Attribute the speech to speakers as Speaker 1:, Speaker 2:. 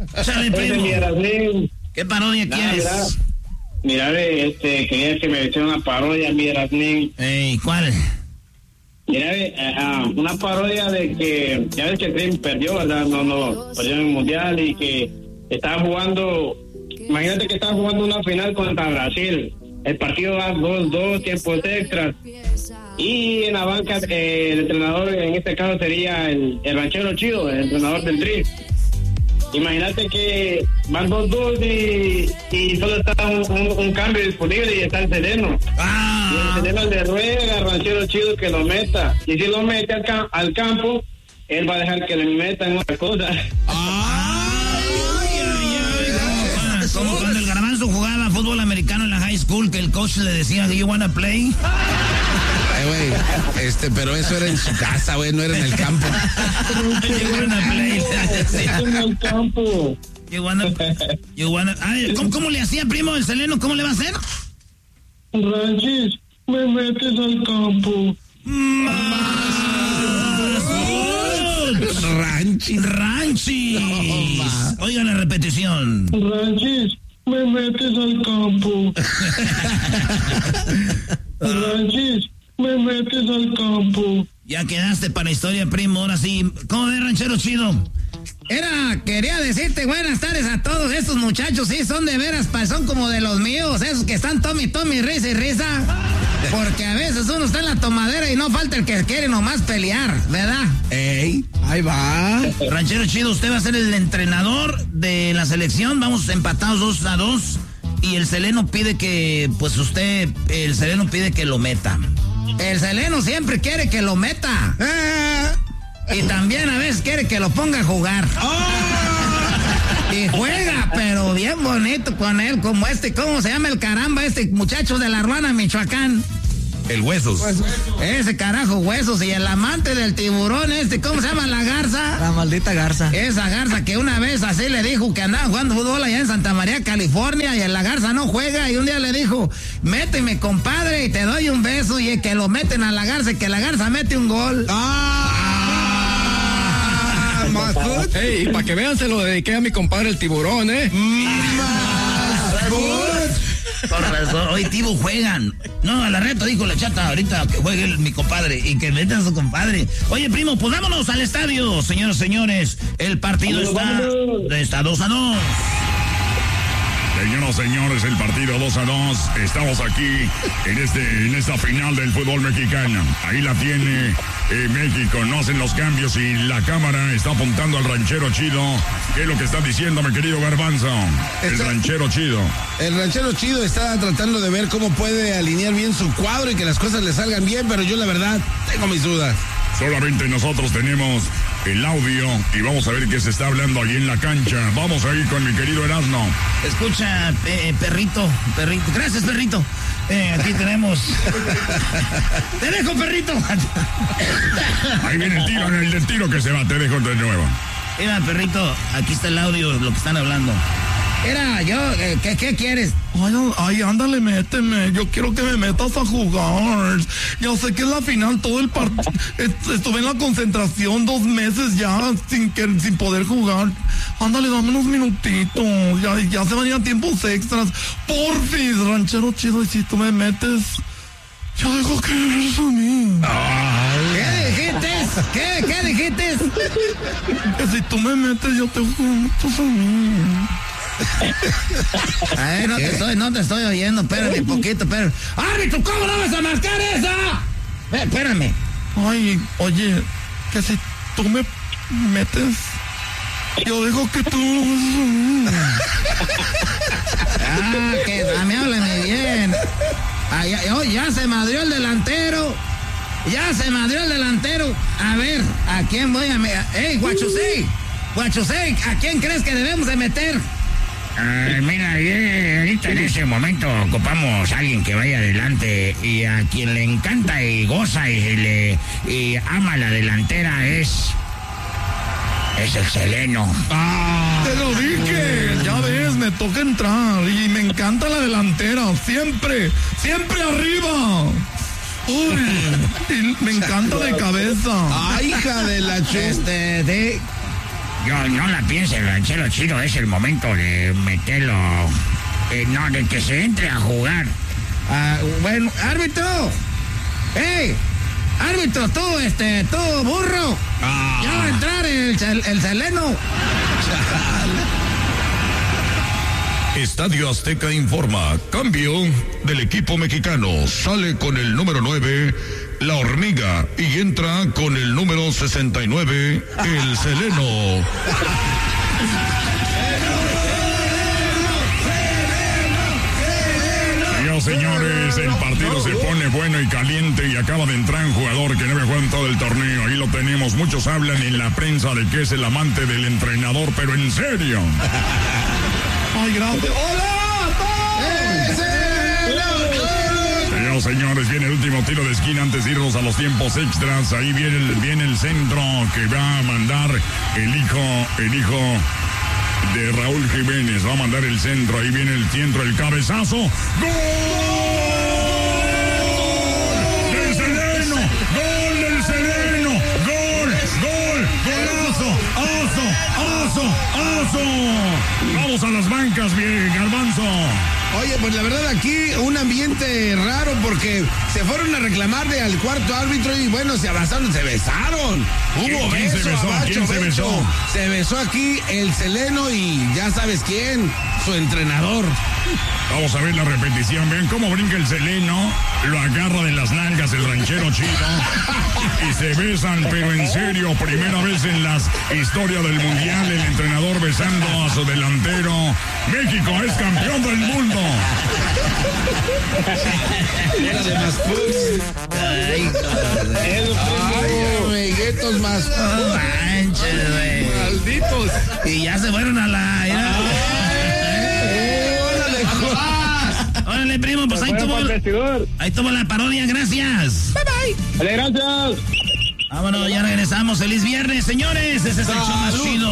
Speaker 1: Chale, primo. ¿Qué parodia quieres?
Speaker 2: Mira, quería que me hiciera una parodia, mi Erasnín.
Speaker 1: ¿Cuál?
Speaker 2: Mira, una parodia de que, ya ves que el Dream perdió, ¿verdad? No, perdió en el Mundial y que estaba jugando, imagínate que estaba jugando una final contra Brasil. El partido va 2-2, tiempos extras. Y en la banca, el entrenador en este caso sería el ranchero Chido, el entrenador del Dream. Imagínate que van 2-2 y solo está un cambio disponible y está el Sereno. Y el Sereno le ruega al ranchero Chido que lo meta. Y si lo mete al campo, él va a dejar que le metan otra cosa.
Speaker 1: Como cuando el Garbanzo jugaba fútbol americano en la high school, que el coach le decía, "Do you wanna play?"
Speaker 3: Güey, pero eso era en su casa, güey, no era en el campo.
Speaker 2: En el campo.
Speaker 1: ¿Cómo le hacía, primo, el Seleno? ¿Cómo le va a hacer?
Speaker 2: Ranchis, me metes al campo.
Speaker 1: Ranchis. No, oigan la repetición.
Speaker 2: Ranchis, me metes al campo. Ranchis, me metes al campo.
Speaker 1: Ya quedaste para historia, primo. Ahora sí. ¿Cómo ves, ranchero Chido? Quería decirte buenas tardes a todos estos muchachos, sí, son de veras, son como de los míos, esos que están Tommy, risa y risa, porque a veces uno está en la tomadera y no falta el que quiere nomás pelear, ¿verdad?
Speaker 3: Ahí va.
Speaker 1: Ranchero Chido, usted va a ser el entrenador de la selección, vamos empatados 2-2, y el Seleno pide que, el Seleno pide que lo meta. El Seleno siempre quiere que lo meta. Y también a veces quiere que lo ponga a jugar. Y juega, pero bien bonito con él, como ¿cómo se llama el caramba? Muchacho de la Ruana, Michoacán.
Speaker 3: El Huesos.
Speaker 1: Ese carajo, Huesos. Y el amante del tiburón, ¿cómo se llama la garza?
Speaker 4: La maldita garza.
Speaker 1: Esa garza que una vez así le dijo que andaba jugando fútbol allá en Santa María, California, y la garza no juega, y un día le dijo, méteme, compadre, y te doy un beso, y que lo meten a la garza, y que la garza mete un gol.
Speaker 4: Ey, y para que vean, se lo dediqué a mi compadre el tiburón,
Speaker 1: Por razón, hoy Tibu juegan. No, a la reta dijo la chata ahorita que juegue mi compadre y que metan a su compadre. Oye, primo, pues vámonos al estadio, señores, señores. El partido está 2-2.
Speaker 5: Señoras, señores, el partido 2-2. Estamos aquí en esta final del fútbol mexicano. Ahí la tiene México. No hacen los cambios y la cámara está apuntando al ranchero Chido. ¿Qué es lo que está diciendo, mi querido Garbanzo? El ranchero Chido.
Speaker 3: El ranchero Chido está tratando de ver cómo puede alinear bien su cuadro y que las cosas le salgan bien, pero yo la verdad tengo mis dudas.
Speaker 5: Solamente nosotros tenemos el audio y vamos a ver qué se está hablando allí en la cancha. Vamos ahí con mi querido Erasmo.
Speaker 1: Escucha, perrito. Gracias, perrito. Aquí tenemos. Te dejo, perrito.
Speaker 5: Ahí viene el tiro que se va. Te dejo de nuevo.
Speaker 1: Mira, perrito, aquí está el audio, lo que están hablando. Era yo, ¿qué quieres?
Speaker 6: Ay, ándale, méteme. Yo quiero que me metas a jugar. Ya sé que es la final, todo el partido. Estuve en la concentración 2 meses ya sin poder jugar. Ándale, dame unos minutitos. Ya se van a ir a tiempos extras. Porfis, ranchero Chido, y si tú me metes, ya dejo que eres a mí.
Speaker 1: ¿Qué dijiste?
Speaker 6: Que si tú me metes, yo te meto a mí.
Speaker 1: Ay, no te estoy oyendo, espérame poquito, pero. ¡Árbitro, cómo no vas a marcar esa! Espérame.
Speaker 6: Ay, oye, que si tú me metes, yo dejo que tú.
Speaker 1: Que a mí háblame bien. Ya se madrió el delantero. A ver, ¿a quién voy a meter? ¡Ey, Guachusei! ¿A quién crees que debemos de meter?
Speaker 7: Mira, ahorita en ese momento ocupamos a alguien que vaya adelante y a quien le encanta y goza y ama la delantera es el Seleno.
Speaker 6: Te lo dije, ya ves, me toca entrar y me encanta la delantera, siempre arriba. Uy, y me encanta de cabeza.
Speaker 3: Ay, hija de la
Speaker 7: yo no la piense, el ranchero chido, es el momento de meterlo, no, de que se entre a jugar.
Speaker 1: Bueno, árbitro. ¡Ey! Árbitro, tú burro. Ya va a entrar el Seleno.
Speaker 8: Estadio Azteca informa, cambio del equipo mexicano, sale con el número 9, la Hormiga, y entra con el número 69, el Seleno.
Speaker 5: Señores, el partido se pone bueno y caliente y acaba de entrar un jugador que no había jugado en todo el torneo. Ahí lo tenemos. Muchos hablan en la prensa de que es el amante del entrenador, pero en serio.
Speaker 6: Ay, gracias.
Speaker 5: ¡Hola! Señores, viene el último tiro de esquina antes de irnos a los tiempos extras. Ahí viene el centro que va a mandar el hijo de Raúl Jiménez. Va a mandar el centro. Ahí viene el centro, el cabezazo. ¡Gol! ¡Del Seleno! ¡Gol del Seleno! ¡Gol! ¡Oso! Vamos a las bancas, bien, Garbanzo.
Speaker 3: Oye, pues la verdad aquí un ambiente raro porque se fueron a reclamarle al cuarto árbitro y bueno, se abrazaron, se besaron. Hubo
Speaker 5: ¿Quién se besó? ¿Quién se besó?
Speaker 3: Se besó aquí el Seleno y ya sabes quién, su entrenador.
Speaker 5: Vamos a ver la repetición. Ven cómo brinca el Seleno, lo agarra de las nalgas el ranchero chido y se besan, pero en serio, primera vez en la historia del mundial, el entrenador besando a su delantero. México es campeón del mundo.
Speaker 3: Era de más amiguitos más.
Speaker 1: Manches, güey.
Speaker 4: Malditos.
Speaker 1: Y ya se fueron a la... Órale, primo, pues ahí tuvo la parodia, gracias. Bye, bye.
Speaker 2: Vale, gracias.
Speaker 1: Vámonos, ya regresamos. Feliz viernes, señores. Ese es el show más chido.